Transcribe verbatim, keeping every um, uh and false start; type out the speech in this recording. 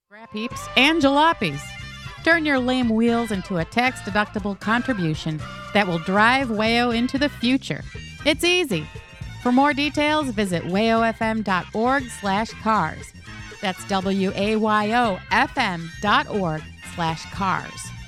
Scrap heaps and jalopies. Turn your lame wheels into a tax-deductible contribution that will drive Wayo into the future. It's easy. For more details, visit wayofm.org slash cars. That's W-A-Y-O-F-M dot org slash cars.